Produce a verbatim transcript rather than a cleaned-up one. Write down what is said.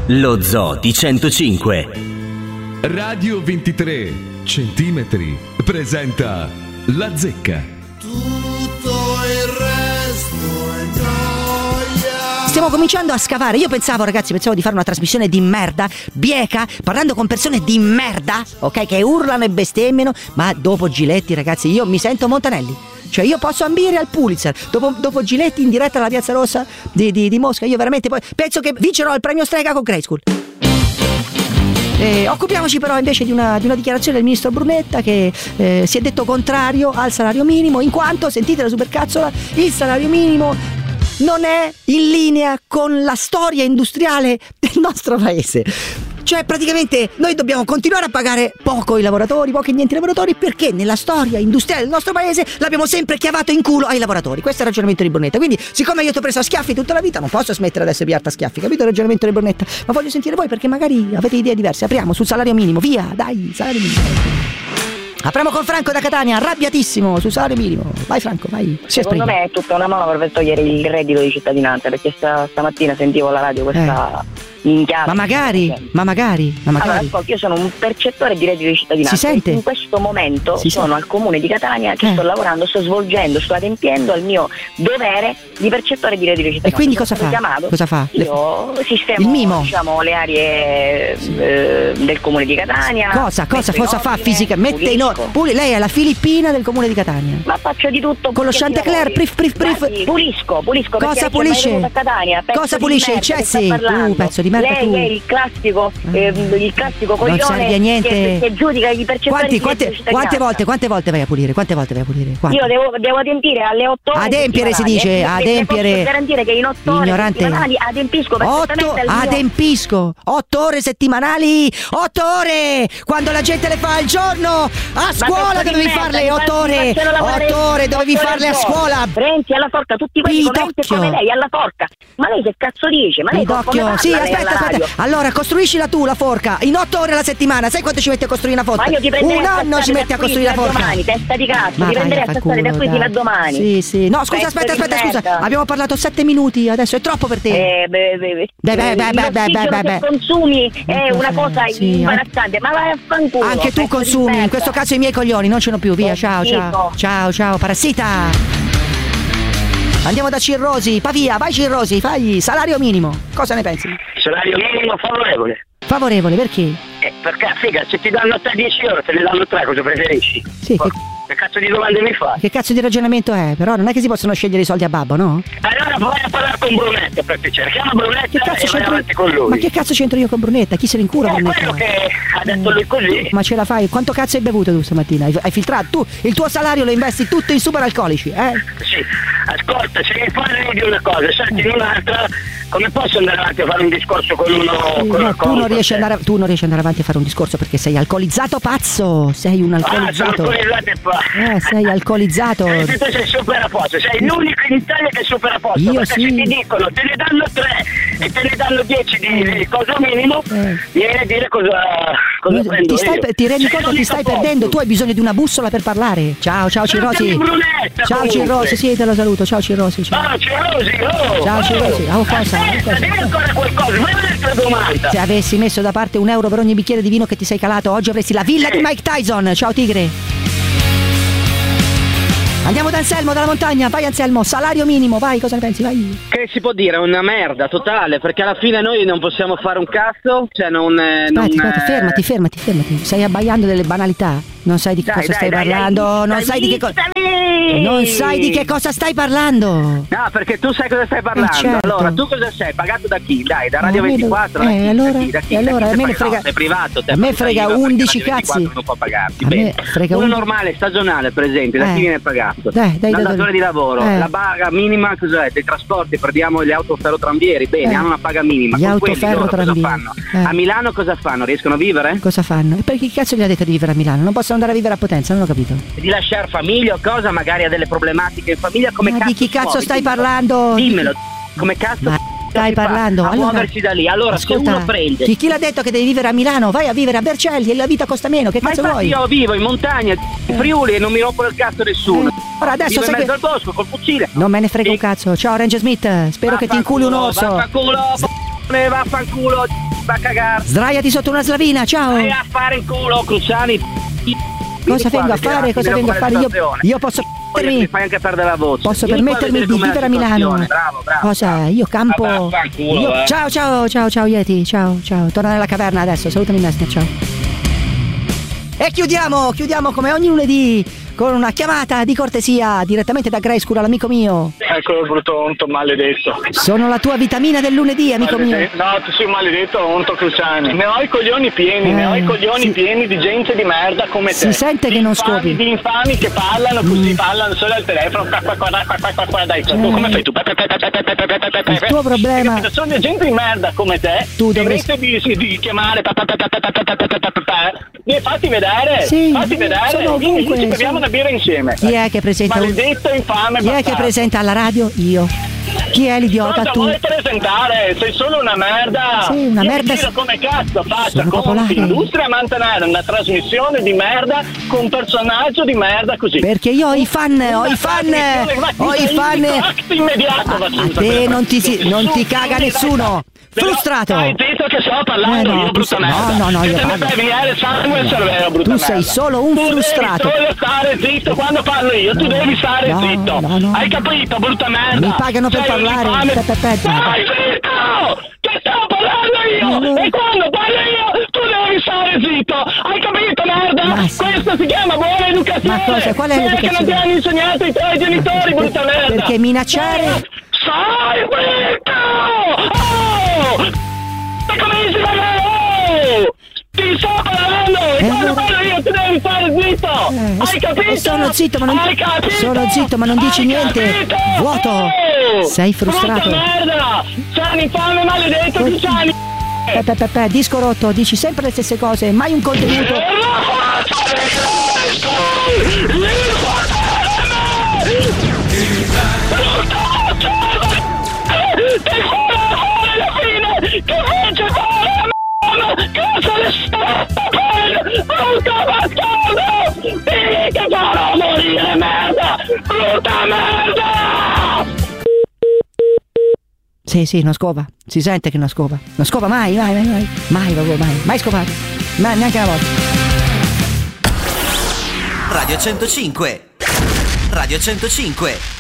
Lo Zoo di centocinque. Radio ventitré centimetri presenta La Zecca. Tutto il resto è gioia. Stiamo cominciando a scavare. Io pensavo, ragazzi, pensavo di fare una trasmissione di merda, bieca, parlando con persone di merda, ok, che urlano e bestemmiano. Ma dopo Giletti, ragazzi, io mi sento Montanelli. Cioè io posso ambire al Pulitzer. Dopo, dopo Giletti in diretta alla Piazza Rossa di, di, di Mosca, io veramente poi penso che vincerò il premio Strega con Grey School. Eh, occupiamoci però invece di una, di una dichiarazione del ministro Brunetta, che eh, si è detto contrario al salario minimo, in quanto, sentite la supercazzola, il salario minimo non è in linea con la storia industriale del nostro paese. Cioè praticamente noi dobbiamo continuare a pagare poco i lavoratori, pochi e niente i lavoratori, perché nella storia industriale del nostro paese l'abbiamo sempre chiavato in culo ai lavoratori. Questo è il ragionamento di Brunetta. Quindi, siccome io ti ho preso a schiaffi tutta la vita, non posso smettere ad essere piarta a schiaffi, capito il ragionamento di Brunetta? Ma voglio sentire voi, perché magari avete idee diverse. Apriamo sul salario minimo, via, dai, salario minimo. Apriamo con Franco da Catania, arrabbiatissimo sul salario minimo. Vai Franco, vai. Si Secondo me è tutta una manovra per togliere il reddito di cittadinanza, perché sta, stamattina sentivo alla radio questa Eh. minchiata. Ma magari, ma magari, ma magari. Allora, ascolta, io sono un percettore di reddito di cittadinanza. Si sente? In questo momento Si sono sente. al comune di Catania che Eh. sto lavorando, sto svolgendo, sto adempiendo al mio dovere di percettore di reddito di cittadinanza. E quindi Sono cosa stato fa? chiamato. Cosa fa? Io sistemo, Il mimo. diciamo, le aree eh, del comune di Catania. Cosa, cosa, metto in cosa fa ordine, fisicamente? Mette in pulisco. or- puli- lei è la Filippina del comune di Catania. Ma faccio di tutto. Con lo perché Chantecler, lavori. prif, prif, prif. Guardi, pulisco, pulisco. Cosa perché pulisce? c'è mai venuto a Catania, pezzo Cosa di pulisce? I merda che cessi? sta parlando. Uh, pezzo di merda Lei tu. è il classico, ehm, il classico Non serve a coglione niente. che, che giudica i percettori Quanti, di quante, cittadinanza. quante volte, quante volte vai a pulire? Quante volte vai a pulire? Quante? Io devo, devo adempiere alle otto ore. Adempiere si settimanali, dice, eh, e adempiere. le posso garantire che in otto ore Ignorante. settimanali adempisco Otto, perfettamente al mio. adempisco. Otto ore settimanali. Otto ore. Quando la gente le fa al giorno. A scuola pezzo di dovevi merda, farle mi otto fa- mi ore. facciano lavorare Otto ore dovevi otto ore farle a al giorno. scuola. Renzi alla forca, tutti quelli come Renzi e Pidocchio. come lei alla forca. Ma lei che cazzo dice? Ma lei come Pidocchio. parla Sì, lei aspetta, alla aspetta. radio? Allora, costruiscila tu la forca. In otto ore alla settimana. Sai quanto ci metti a costruire una forca? Ma io ti prenderei Un a anno cazzate ci da metti a qui costruire la fino a forca. domani, testa di cazzo, Ma ti vai prenderei a a far cazzare da culo, qui fino a dai. domani. Sì, sì. No, scusa, Pezzo aspetta, di aspetta, scusa. merda. Abbiamo parlato sette minuti, adesso è troppo per te. Eh, beh, beh, beh. Beh, beh, beh, beh, beh, L'ossigeno beh, beh. che consumi è una cosa Sì, imbarazzante, ma vai a fanculo. Anche tu pezzo di consumi, in merda. questo caso i miei coglioni, non ce n'ho più, via, Che ciao, ciao, schifo. ciao, ciao, parassita. Andiamo da Cirrosi, Pavia, vai Cirrosi, fai salario minimo, cosa ne pensi? Salario minimo favorevole. Favorevole, perché? Eh, perché figa, se ti danno te dieci euro, te ne danno tre, cosa preferisci? Sì, Ma che, che cazzo di domande mi fai? che cazzo di ragionamento è? Però non è che si possono scegliere i soldi a babbo, no? Allora vai a parlare con Brunetta, per piacere. Chiama Brunetta Che cazzo e vai c'entro avanti con lui. Ma che cazzo c'entro io con Brunetta? Chi se ne incura Eh, Brunetta? quello che ha detto lui così. Ma ce la fai? Quanto cazzo hai bevuto tu stamattina? Hai, hai filtrato? Tu il tuo salario lo investi tutto in super alcolici, eh? Sì, ascolta, se mi parli di una cosa, senti di un'altra, come posso andare avanti a fare un discorso con uno Sì, con no, tu, non riesci te? ad andare, tu non riesci ad andare avanti a fare un discorso perché sei alcolizzato pazzo, sei un Ah, sono alcolizzato. alcolizzato e fa. Eh, sei alcolizzato. Eh, se tu sei super a posto, sei l'unico in Italia che è super a posto. Io perché sì. se ti dicono te ne danno tre e te ne danno dieci di, di cosa minimo, Eh. vieni a dire cosa, cosa Ti, prendo stai, io. ti rendi Sei conto che ti l'unico stai posto. perdendo? Tu hai bisogno di una bussola per parlare. Ciao, ciao Cirrosi. Saltami Brunetta, Ciao comunque. Cirrosi, sì, te lo saluto. Ciao Cirrosi. Ciao. Ah, Cirosi, oh! Ciao, oh. Cirosi. Oh, cosa? Aspetta, Cosa? devi ancora qualcosa, fai un'altra domanda. Se avessi messo da parte un euro per ogni bicchiere di vino che ti sei calato, oggi avresti la villa Sì. di Mike Tyson. Ciao Tigre. Andiamo da Anselmo, dalla montagna. Vai Anselmo, salario minimo, vai, cosa ne pensi? Vai. Che si può dire? Una merda totale, perché alla fine noi non possiamo fare un cazzo, cioè non... eh, non Aspetta, aspetta, eh, fermati, fermati, fermati. Stai abbaiando delle banalità. Non sai di che Dai, cosa dai, stai dai, parlando. dai, non dai, sai di che cosa. aiutami! Non sai di che cosa stai parlando. No, perché tu sai cosa stai parlando. Eh, certo. Allora, tu cosa sei? Pagato da chi? Dai, da Radio Ma a me do- ventiquattro? da eh, chi? Da allora- chi? Da chi? e allora Da chi a me sei ne pagato? frega- No, sei privato, te a me paga frega I V A, perché undici Radio ventiquattro cazzi. non può pagarti. A me Bene. frega Uno un- normale, stagionale, per esempio, da Eh. chi viene pagato? Dai, dai, Dal dai, datore dai. di lavoro. Eh. La paga minima cos'è? Dei trasporti, prendiamo gli autoferrotrambieri, bene, Eh. hanno una paga minima. Gli Con quelli loro cosa autoferrotrambieri. fanno? Eh. A Milano cosa fanno? Riescono a vivere? Cosa fanno? E perché chi cazzo gli ha detto di vivere a Milano? Non possono andare a vivere a Potenza, non ho capito. Di lasciare famiglia o cosa? Magari ha delle problematiche in famiglia, come Ma cazzo di chi si cazzo muove? stai Dimmelo. parlando? Dimmelo, come cazzo Ma stai si fa parlando? a Allora- muoversi da lì? Allora, Ascolta, se uno prende... chi, chi l'ha detto che devi vivere a Milano? Vai a vivere a Vercelli e la vita costa meno. Che Ma cazzo infatti vuoi? io vivo in montagna, in Friuli, e non mi rompo il cazzo nessuno. Eh, ora adesso vivo in sai mezzo che- al bosco col fucile. Non me ne frega un Sì. cazzo. Ciao Ranger Smith, spero che ti inculi un orso. Vaffanculo. Ne vaffanculo, va a cagare. Sdraiati sotto una slavina, ciao. Vai a fare in culo, Cruciani. Cosa vengo a fare? Cosa vengo a fare? Io, io posso Mi fai anche perdere la voce. Posso Vieni qua a permettermi vedere di com'è la vivere a Milano. situazione. Bravo, bravo. Cosa? Io campo. Ah, vaffanculo, Io... eh. Ciao, ciao, ciao, ciao Yeti. Ciao, ciao. Torna nella caverna adesso. Salutami Messner, ciao. E chiudiamo, chiudiamo come ogni lunedì con una chiamata di cortesia direttamente da Grey School all'amico mio. Eccolo brutto onto maledetto. Sono la tua vitamina del lunedì, amico Maledetto. mio. No, tu sei un maledetto onto Cruciani. Ne ho i coglioni pieni, Eh, ne ho i coglioni sì. pieni di gente di merda come Si te. sente Di che non infami, scopi. Di infami che parlano così, parlano solo al telefono. Qua, qua, qua, qua, qua, qua, qua, dai, tu come fai tu? Il tuo problema. Sono gente di merda come te. Tu dovresti- Invece di, di chiamare mi fatti vedere, Sì, fatti vedere. sono Vieni, ovunque, ci beviamo sono- una birra insieme. Chi è che presenta? un- Maledetto infame Chi è che bastardo. presenta alla radio? Io. Chi è l'idiota? Cosa Tu. vuoi presentare? Sei solo una merda. Sì, una Io merda. mi chiedo come cazzo faccia Sono con popolare. Industria a mantenere una trasmissione di merda con un personaggio di merda così. Perché io ho i fan, ho i fan, ho i fan. Atto immediato, A, va a subito. te non ti, si, non ti caga nessuno. Però, Frustrato. Dai, zitto che sto parlando Eh no, io, tu brutta sei- merda. no, no, no, Che io te ne parlo. fai venire sangue al cervello, brutta Tu merda. sei solo un Tu frustrato. devi solo stare zitto quando parlo io, tu No, devi stare no, zitto. no, no. Hai capito, brutta merda? Mi pagano per Sei un parlare. infame. Pe- pe- pe- Dai, zitto! Che stavo parlando io! Allora- E quando parlo io, tu devi stare zitto! Hai capito, merda? Ma sì. Questo si chiama buona educazione! Ma cosa? Qual è Quella che non l'educazione? ti hanno insegnato i tuoi genitori, brutta merda! Perché minacciare- Stai zitto! Oh! E come si parla? Oh! Ti sto parlando! E Eh, quando allora- parlo io ti devi stare zitto! Eh, Hai capito? sono zitto, ma non- Hai capito? sono zitto, ma non dici Hai niente. capito? Vuoto. Oh! Sei frustrato. Brutta merda! Sei un infame maledetto Così. Cruciani! Pe- pe- pe- pe, disco rotto, dici sempre le stesse cose, mai un contenuto. E la faccia di Cristo! Il potere! Brutta merda! Ti farò fare la fine! Che fece fare a me! Cazzo le stoppe! Brutta bastardo! Sì, che farò morire merda! Brutta merda! Sì, sì, non scopa. Si sente che non scopa. Non scopa mai, mai, mai, mai. Mai, proprio, mai. Mai scopato. Ma neanche una volta. Radio centocinque. Radio centocinque.